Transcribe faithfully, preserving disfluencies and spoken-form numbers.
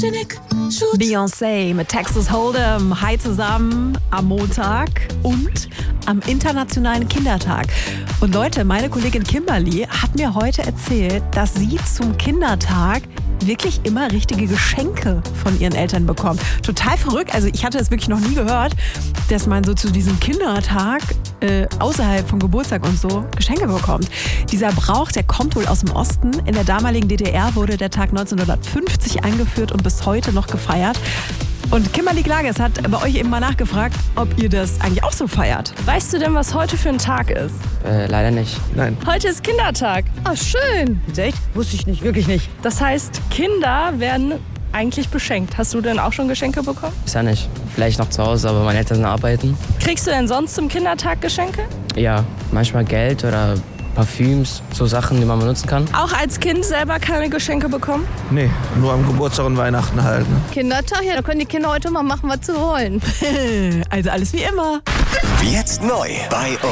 Beyoncé mit Texas Hold'em. Hi zusammen am Montag und am Internationalen Kindertag. Und Leute, meine Kollegin Kimberly hat mir heute erzählt, dass sie zum Kindertag wirklich immer richtige Geschenke von ihren Eltern bekommt. Total verrückt. Also ich hatte das wirklich noch nie gehört, dass man so zu diesem Kindertag äh, außerhalb von Geburtstag und so Geschenke bekommt. Dieser Brauch, der kommt wohl aus dem Osten. In der damaligen D D R wurde der Tag neunzehnhundertfünfzig eingeführt und bis heute noch gefeiert. Und Kimberly Klages hat bei euch eben mal nachgefragt, ob ihr das eigentlich auch so feiert. Weißt du denn, was heute für ein Tag ist? Äh, leider nicht. Nein. Heute ist Kindertag. Ah, schön. Echt? Wusste ich nicht, wirklich nicht. Das heißt, Kinder werden eigentlich beschenkt. Hast du denn auch schon Geschenke bekommen? Ist ja nicht. Vielleicht noch zu Hause, aber meine Eltern sind arbeiten. Kriegst du denn sonst zum Kindertag Geschenke? Ja, manchmal Geld oder Parfüms, so Sachen, die man benutzen kann. Auch als Kind selber keine Geschenke bekommen? Nee, nur am Geburtstag und Weihnachten halt. Ne? Kindertag, ja, da können die Kinder heute mal machen, was sie wollen. Also alles wie immer. Jetzt neu bei uns.